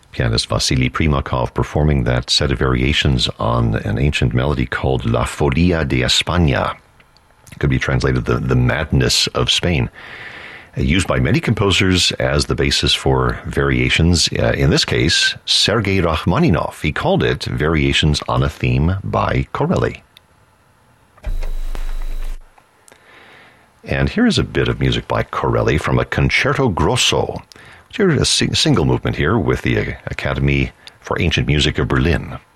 Pianist Vasily Primakov performing that set of variations on an ancient melody called La Folia de España. It could be translated the madness of Spain. Used by many composers as the basis for variations. In this case, Sergei Rachmaninoff. He called it Variations on a Theme by Corelli. And here is a bit of music by Corelli from a Concerto Grosso. Here's a single movement here with the Academy for Ancient Music of Berlin.